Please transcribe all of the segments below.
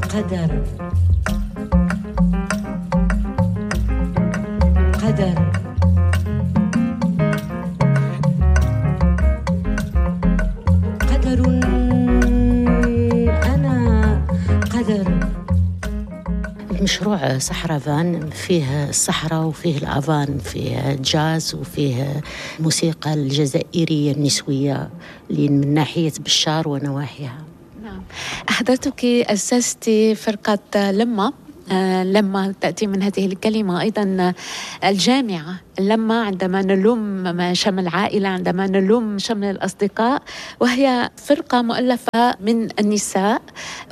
قدر قدر قدر أنا قدر. المشروع صحراء فان فيه الصحراء وفيه الأفان، فيه جاز وفيه موسيقى الجزائرية النسوية من ناحية بشار ونواحيها. نعم. حضرتك أسست فرقة لما لما تأتي من هذه الكلمة، أيضا الجامعة لما عندما نلوم شمل العائلة، عندما نلوم شمل الأصدقاء، وهي فرقة مؤلفة من النساء.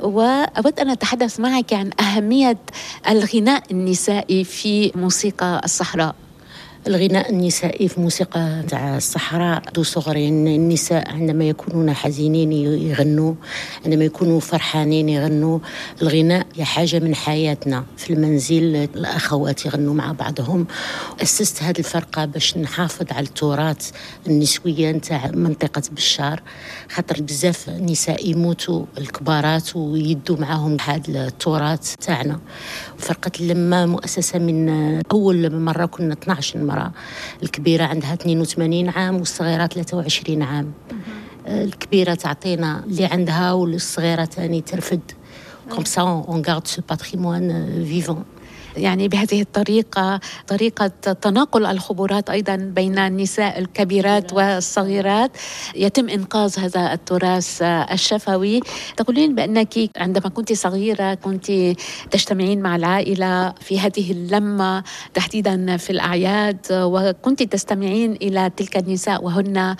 وأود أن أتحدث معك عن أهمية الغناء النسائي في موسيقى الصحراء. الغناء النسائي في موسيقى تاع الصحراء ذو صغرين. النساء عندما يكونون حزينين يغنوا، عندما يكونوا فرحانين يغنوا. الغناء هي حاجة من حياتنا في المنزل، الأخوات يغنوا مع بعضهم. أسست هذه الفرقة باش نحافظ على التراث النسوية نتاع منطقة بشار، خاطر بزاف نساء يموتوا الكبارات ويدوا معهم هذا التراث تاعنا. فرقة لما مؤسسة من أول مرة كنا 12 مرة. الكبيرة عندها 82 عام والصغيرة 23 عام. الكبيرة تعطينا اللي عندها والصغيرة تاني ترفد. Comme ça on garde ce patrimoine vivant. يعني بهذه الطريقة، طريقة تناقل الخبرات أيضا بين النساء الكبيرات والصغيرات، يتم إنقاذ هذا التراث الشفوي. تقولين بأنك عندما كنت صغيرة كنت تجتمعين مع العائلة في هذه اللمة تحديدا في الأعياد، وكنت تستمعين إلى تلك النساء وهن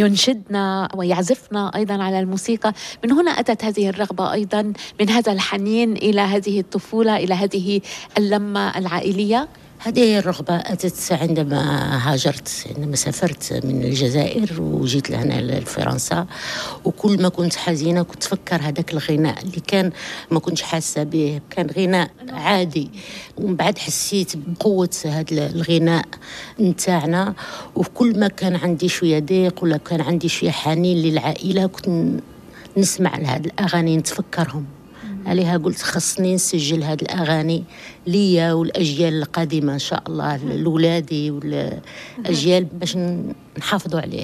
ينشدن ويعزفن أيضا على الموسيقى. من هنا أتت هذه الرغبة أيضا، من هذا الحنين إلى هذه الطفولة، إلى هذه اللمة العائلية. هذه الرغبة أتت عندما هاجرت، عندما سافرت من الجزائر وجيت لهنا لفرنسا. وكل ما كنت حزينة كنت أفكر هذاك الغناء اللي كان ما كنتش حاسة به، كان غناء عادي. ومن بعد حسيت بقوة هذا الغناء نتاعنا. وكل ما كان عندي شوية ضيق ولا كان عندي شوية حنين للعائلة كنت نسمع لهذه الأغاني نتفكرهم. عليها قلت خصني نسجل هذه الأغاني ليا والأجيال القادمة إن شاء الله، لأولادي والأجيال باش نحافظوا عليه.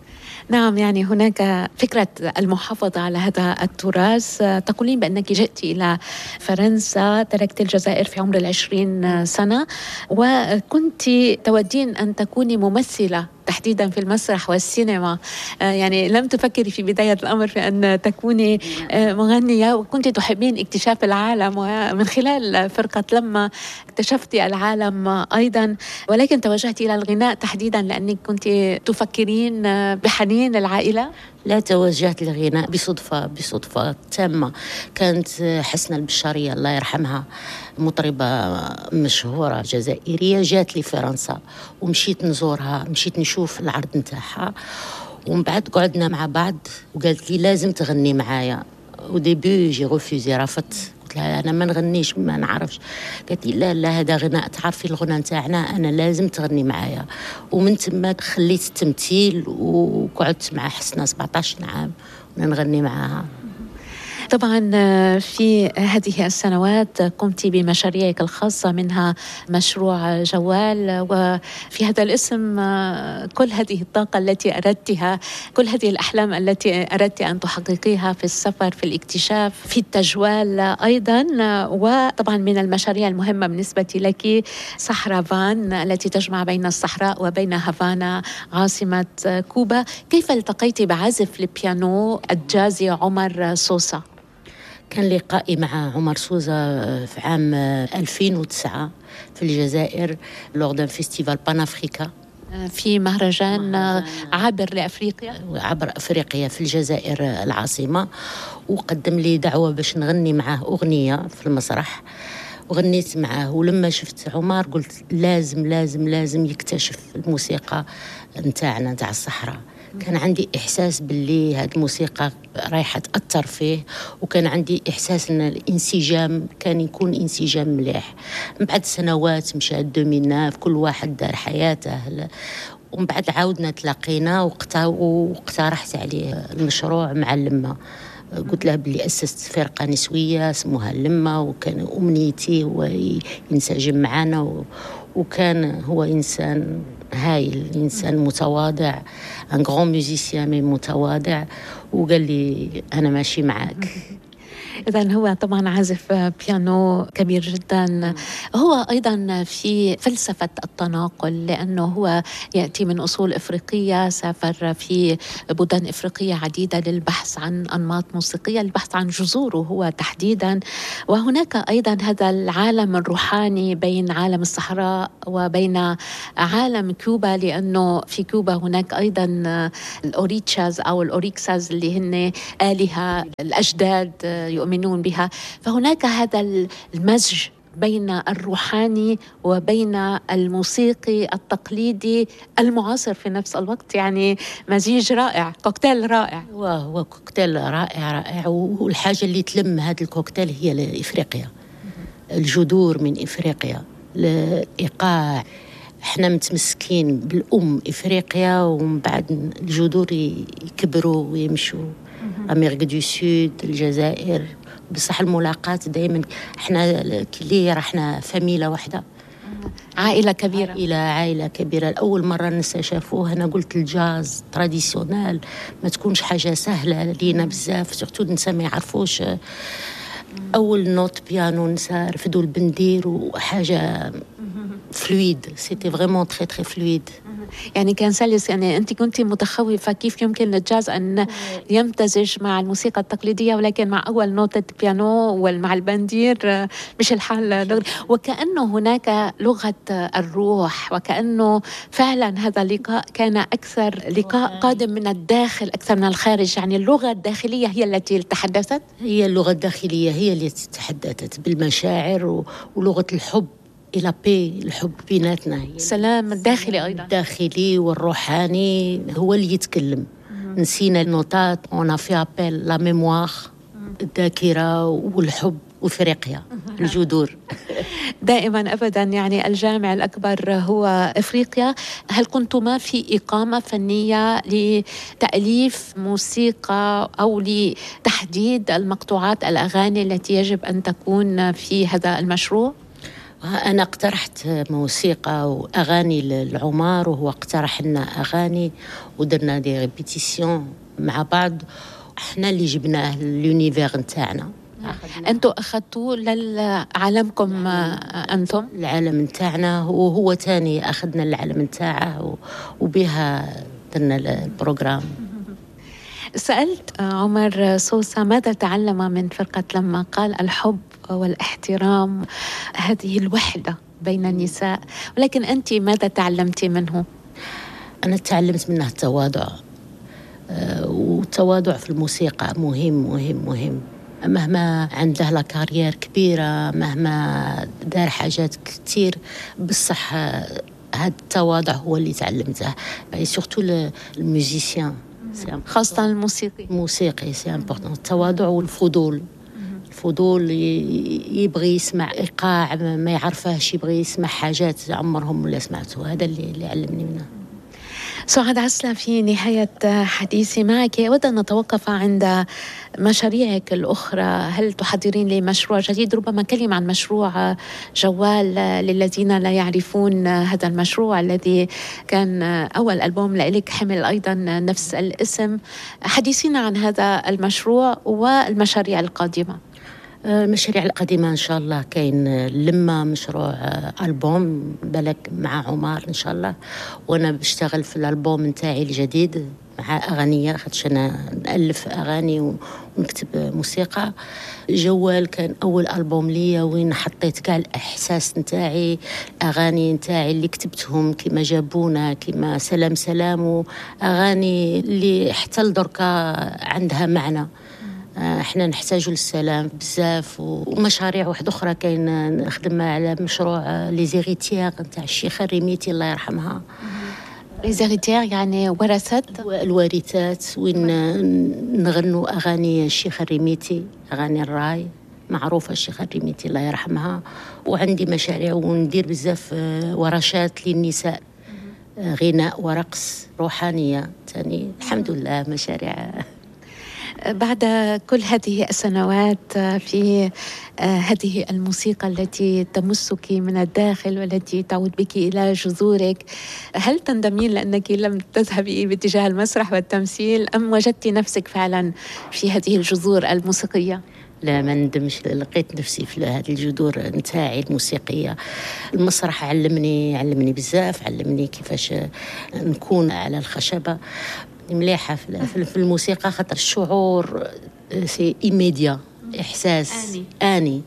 نعم، يعني هناك فكرة المحافظة على هذا التراث. تقولين بأنك جئت إلى فرنسا، تركت الجزائر في عمر 20 سنة، وكنت تودين أن تكوني ممثلة تحديدا في المسرح والسينما. يعني لم تفكري في بداية الأمر في أن تكوني مغنية، وكنت تحبين اكتشاف العالم، ومن خلال فرقة لما اكتشفت العالم أيضا. ولكن توجهت إلى الغناء تحديدا لأنك كنت تفكرين بحنين العائلة. لا، توجهت للغناء بصدفة تامة. كانت حسنة البشارية الله يرحمها، مطربة مشهورة جزائرية، جات لي فرنسا ومشيت نزورها، مشيت نشوف العرض نتاعها. ومن بعد قعدنا مع بعض وقالت لي لازم تغني معايا. وديبي جي رفوزي، رفضت، قلت لها أنا ما نغنيش، ما نعرفش. قالت لي لا هذا غناء، تعرفي الغناء نتاعنا، أنا لازم تغني معايا. ومن ثم خليت التمثيل وقعدت مع حسنة 17 عام ونغني معاها. طبعا في هذه السنوات قمت بمشاريعك الخاصة، منها مشروع جوال، وفي هذا الاسم كل هذه الطاقة التي أردتها، كل هذه الأحلام التي أردت أن تحققيها في السفر، في الاكتشاف، في التجوال أيضا. وطبعا من المشاريع المهمة بالنسبة لك صحراء فان التي تجمع بين الصحراء وبين هافانا عاصمة كوبا. كيف التقيت بعازف البيانو الجازي عمر سوسة؟ كان لقائي مع عمر سوزة في عام 2009 في الجزائر لوردن فيستيفال بان أفريكا، في مهرجان عابر لأفريقيا، عبر أفريقيا في الجزائر العاصمة. وقدم لي دعوة باش نغني معه أغنية في المسرح، وغنيت معه. ولما شفت عمر قلت لازم لازم لازم يكتشف الموسيقى نتاعنا نتاع الصحراء. كان عندي إحساس باللي هذه الموسيقى رايحة تأثر فيه، وكان عندي إحساس أن الانسجام كان يكون انسجام مليح. من بعد سنوات مشى 2009، كل واحد دار حياته، ومن بعد عاودنا تلاقينا واقترحت عليه المشروع مع لما قلت له بلي أسست فرقة نسوية اسمها اللمة، وكان أمنيتي هو ينسجم معنا، وكان هو إنسان هايل، إنسان متواضع، ان غران ميوزيسيان متواضع، وقال لي أنا ماشي معاك. إذن هو طبعا عازف بيانو كبير جدا. هو أيضا في فلسفة التناقل، لأنه هو يأتي من أصول إفريقية، سافر في بلدان إفريقية عديدة للبحث عن أنماط موسيقية، البحث عن جذوره هو تحديدا. وهناك أيضا هذا العالم الروحاني بين عالم الصحراء وبين عالم كوبا، لأنه في كوبا هناك أيضا الأوريتشاز أو الأوريكساز اللي هن آلهة الأجداد يؤمنون بها. فهناك هذا المزج بين الروحاني وبين الموسيقي التقليدي المعاصر في نفس الوقت، يعني مزيج رائع، كوكتيل رائع. هو كوكتيل رائع، والحاجة اللي تلم هذا الكوكتيل هي إفريقيا، الجذور من إفريقيا، الإيقاع. احنا متمسكين بالأم إفريقيا، ومن بعد الجذور يكبروا ويمشوا أمريكا دو سود، الجزائر. بصح الملاقات دائما احنا كلي رحنا فاميلة واحدة، عائلة كبيرة، عائلة كبيرة. الأول مرة الناس شافوه أنا قلت الجاز تراديسيونال ما تكونش حاجة سهلة لينا بزاف، سورتو النساء ما يعرفوش. أول نوت بيانو نساء رفدوا البندير، وحاجة فلويد، سيتي فريمون تري تري فلويد. يعني كان سلس. يعني أنت كنت متخوفة كيف يمكن للجاز أن يمتزج مع الموسيقى التقليدية، ولكن مع أول نوتة بيانو ومع البندير مش الحال. وكأنه هناك لغة الروح، وكأنه فعلا هذا اللقاء كان أكثر لقاء قادم من الداخل أكثر من الخارج. يعني اللغة الداخلية هي التي تحدثت، هي اللغة الداخلية هي التي تحدثت بالمشاعر، ولغة الحب إلى بي، الحب بيناتنا، السلام الداخلي أيضا، الداخلي والروحاني هو اللي يتكلم. نسينا النوتات، أنا في أبيل لا ميموار، الذاكرة والحب وإفريقيا، الجذور. دائما أبدا يعني الجامع الأكبر هو إفريقيا. هل كنتما في إقامة فنية لتأليف موسيقى أو لتحديد المقطوعات الأغاني التي يجب أن تكون في هذا المشروع؟ أنا اقترحت موسيقى وأغاني للعمار، وهو اقترح لنا أغاني، ودرنا دي ريبيتيسيون مع بعض. احنا اللي جبناه اليونيفير نتاعنا. أنتوا أخذتوا لعالمكم أنتم؟ العالم نتاعنا، وهو تاني أخذنا العالم نتاعه، وبها درنا البروغرام. سألت عمر سوسة ماذا تعلم من فرقة لما، قال الحب والاحترام، هذه الوحدة بين النساء. ولكن أنت ماذا تعلمت منه؟ أنا تعلمت منه التواضع، والتواضع في الموسيقى مهم مهم مهم. مهما عنده لا كارير كبيرة، مهما دار حاجات كتير، بصح هذا التواضع هو اللي تعلمته. سورتو الموزيسيان، خاصة الموسيقي سي امبورطون. التواضع والفضول. الفضول يبغي يسمع إيقاع ما يعرفهش، يبغي يسمع حاجات عمرهم ولا سمعته. هذا اللي علمني منه. سعاد عسلة، في نهاية حديثي معك أود أن نتوقف عند مشاريعك الأخرى. هل تحضرين لمشروع جديد؟ ربما كلمة عن مشروع جوال للذين لا يعرفون هذا المشروع الذي كان أول ألبوم لك، حمل أيضا نفس الاسم. حديثينا عن هذا المشروع والمشاريع القادمة. المشاريع القادمة إن شاء الله كاين لما مشروع ألبوم بالك مع عمار إن شاء الله، وأنا بشتغل في الألبوم نتاعي الجديد مع أغنية، خاطش أنا نألف أغاني ونكتب موسيقى. جوال كان أول ألبوم ليا وين حطيت كاع الإحساس نتاعي، أغاني نتاعي اللي كتبتهم كما جابونا، كما سلام سلام، وأغاني اللي حتى لدركا عندها معنى. احنا نحتاجوا للسلام بزاف. ومشاريع واحده اخرى كاين، نخدم على مشروع لي زيغيتيير نتاع الشيخه الريميتي الله يرحمها. لي زيغيتيير يعني ورثات، الوارثات، وين نغنوا اغاني الشيخه الريميتي، اغاني الراي معروفه الشيخه الريميتي الله يرحمها. وعندي مشاريع وندير بزاف ورشات للنساء، غناء ورقص روحانيه ثاني. الحمد لله مشاريع. بعد كل هذه السنوات في هذه الموسيقى التي تمسك من الداخل والتي تعود بك إلى جذورك، هل تندمين لأنك لم تذهبي باتجاه المسرح والتمثيل أم وجدت نفسك فعلا في هذه الجذور الموسيقية؟ لا، ما ندمش، لقيت نفسي في هذه الجذور نتاعي الموسيقية. المسرح علمني بزاف، علمني كيفاش نكون على الخشبة مليحة في الموسيقى، خاطر الشعور سي إيميديا، إحساس آني.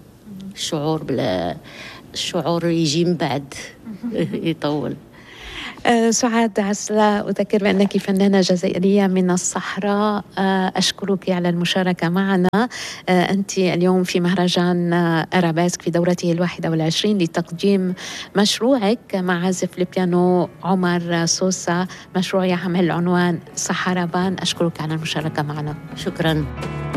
الشعور يجي من بعد يطول. سعاد عسلا، أذكر بأنك فنانة جزائرية من الصحراء. أشكرك على المشاركة معنا. أنت اليوم في مهرجان أرابيسك في دورته 21 لتقديم مشروعك مع عازف البيانو عمر سوسة، مشروع يحمل عنوان صحرابان. أشكرك على المشاركة معنا. شكرا.